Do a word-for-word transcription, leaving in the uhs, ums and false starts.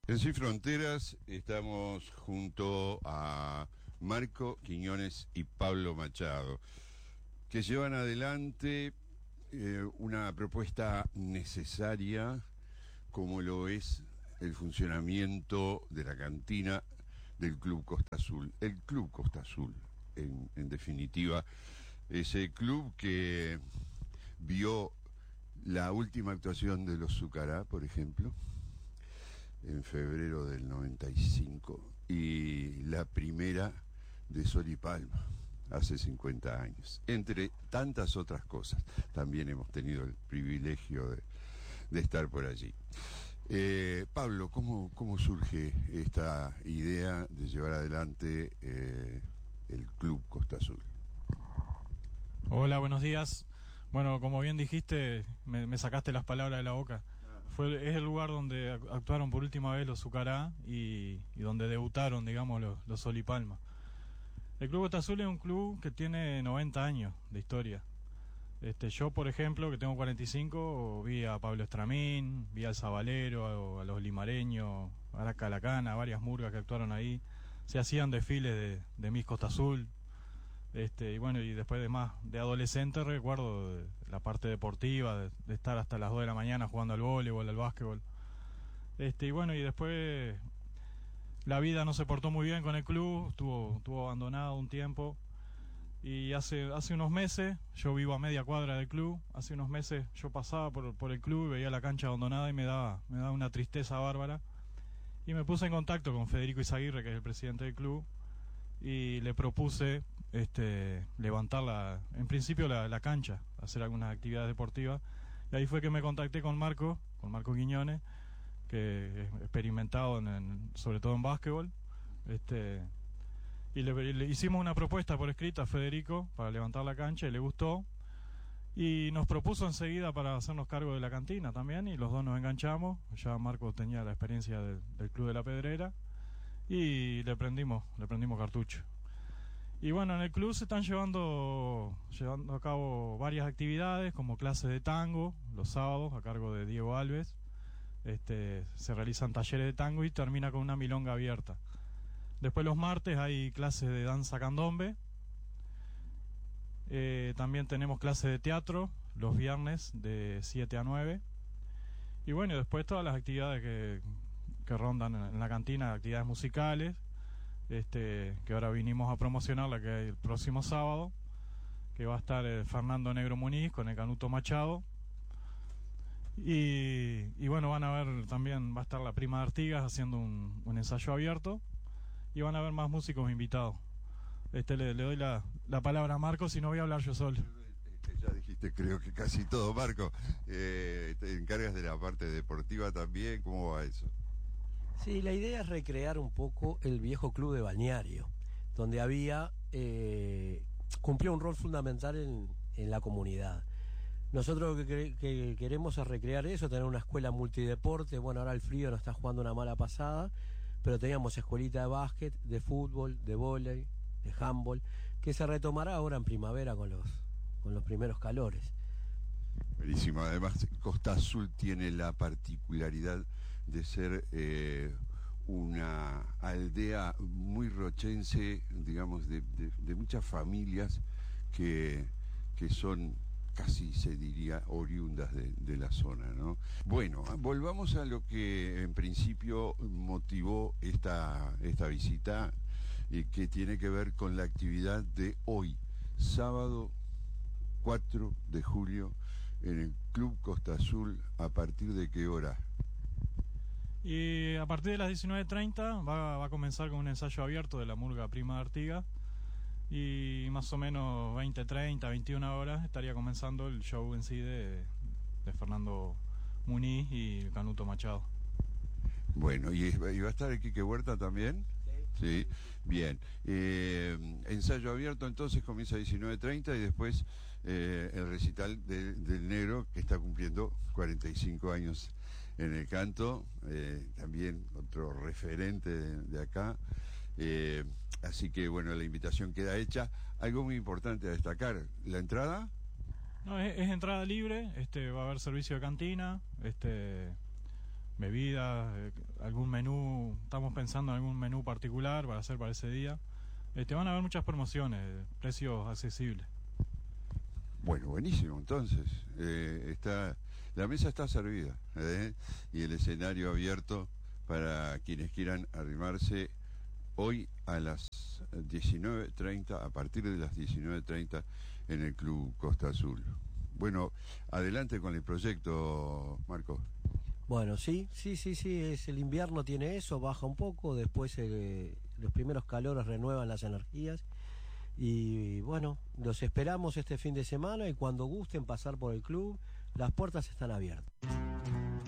En Sin Fronteras estamos junto a Marco Quiñones y Pablo Machado, que llevan adelante eh, una propuesta necesaria como lo es el funcionamiento de la cantina del Club Costa Azul. El Club Costa Azul, en, en definitiva, ese club que vio la última actuación de los Zucará, por ejemplo, en febrero del noventa y cinco, y la primera de Sol y Palma, hace cincuenta años. Entre tantas otras cosas, también hemos tenido el privilegio de, de estar por allí. Eh, Pablo, ¿cómo, ¿cómo surge esta idea de llevar adelante eh, el Club Costa Azul? Hola, buenos días. Bueno, como bien dijiste, me, me sacaste las palabras de la boca. Fue, es el lugar donde actuaron por última vez los Zucará y, y donde debutaron, digamos, los, los Sol y Palma. El Club Costa Azul es un club que tiene noventa años de historia. Este, yo, por ejemplo, que tengo cuarenta y cinco, vi a Pablo Estramín, vi al Zabalero, a, a los Limareños, a la Calacana, a varias murgas que actuaron ahí. Se hacían desfiles de, de Miss Costa Azul. Este, y bueno, y después de más de adolescente recuerdo de la parte deportiva, de, de estar hasta las dos de la mañana jugando al voleibol, al básquetbol. Este, y bueno, y después la vida no se portó muy bien con el club, estuvo, estuvo abandonado un tiempo. Y hace, hace unos meses, yo vivo a media cuadra del club, hace unos meses yo pasaba por, por el club y veía la cancha abandonada y me daba, me daba una tristeza bárbara. Y me puse en contacto con Federico Izaguirre, que es el presidente del club, y le propuse este, levantar la, en principio la, la cancha, hacer algunas actividades deportivas. Y ahí fue que me contacté con Marco, con Marco Quiñones, que es experimentado en, en, sobre todo en básquetbol. Este, y le, le hicimos una propuesta por escrito a Federico para levantar la cancha y le gustó. Y nos propuso enseguida para hacernos cargo de la cantina también, y los dos nos enganchamos. Ya Marco tenía la experiencia del, del Club de la Pedrera. Y le prendimos, le prendimos cartucho. Y bueno, en el club se están llevando, llevando a cabo varias actividades, como clases de tango, los sábados, a cargo de Diego Alves. Este, se realizan talleres de tango y termina con una milonga abierta. Después los martes hay clases de danza candombe. Eh, también tenemos clases de teatro, los viernes de siete a nueve. Y bueno, después todas las actividades que... que rondan en la cantina, actividades musicales, este, que ahora vinimos a promocionar la que hay el próximo sábado, que va a estar eh, Fernando Negro Muniz con el Canuto Machado, y, y bueno, van a ver también, va a estar la Prima de Artigas haciendo un, un ensayo abierto, y van a haber más músicos invitados. Este, le, le doy la, la palabra a Marco, si no voy a hablar yo solo. Ya dijiste, creo que casi todo, Marco. Eh, te encargas de la parte deportiva también, ¿cómo va eso? Sí, la idea es recrear un poco el viejo club de balneario, donde había, eh, cumplió un rol fundamental en, en la comunidad. Nosotros lo que, que queremos es recrear eso, tener una escuela multideporte. Bueno, ahora el frío nos está jugando una mala pasada, pero teníamos escuelita de básquet, de fútbol, de vóley, de handball, que se retomará ahora en primavera con los, con los primeros calores. Buenísimo. Además, Costa Azul tiene la particularidad de ser eh, una aldea muy rochense, digamos, de, de, de muchas familias que, que son casi, se diría, oriundas de, de la zona, ¿no? Bueno, volvamos a lo que en principio motivó esta, esta visita, y que tiene que ver con la actividad de hoy, sábado cuatro de julio, en el Club Costa Azul. ¿A partir de qué hora? Y a partir de las diecinueve treinta va, va a comenzar con un ensayo abierto de la murga Prima de Artigas, y más o menos veinte treinta, veintiuna horas estaría comenzando el show en sí de, de Fernando Muniz y Canuto Machado. Bueno, ¿y, y va a estar el Quique Huerta también? Sí, bien. Eh, ensayo abierto entonces comienza a diecinueve treinta, y después eh, el recital de, del Negro, que está cumpliendo cuarenta y cinco años en el canto, eh, también otro referente de, de acá. Eh, así que bueno, la invitación queda hecha. Algo muy importante a destacar, ¿la entrada? No, es, es entrada libre, este, va a haber servicio de cantina, este... bebidas, eh, algún menú, estamos pensando en algún menú particular para hacer para ese día. Este, van a haber muchas promociones, precios accesibles. Bueno, buenísimo, entonces. Eh, está, la mesa está servida, ¿eh? Y el escenario abierto para quienes quieran arrimarse hoy a las diecinueve treinta, a partir de las diecinueve treinta en el Club Costa Azul. Bueno, adelante con el proyecto, Marco. Bueno, sí, sí, sí, sí, es el invierno tiene eso, baja un poco, después eh, los primeros calores renuevan las energías y bueno, los esperamos este fin de semana y cuando gusten pasar por el club, las puertas están abiertas.